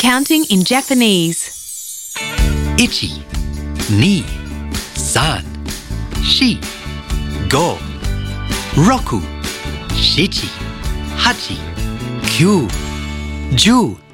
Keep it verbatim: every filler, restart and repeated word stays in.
Counting in Japanese. Ichi, ni, san, shi, go, roku, shichi, hachi, kyu, ju.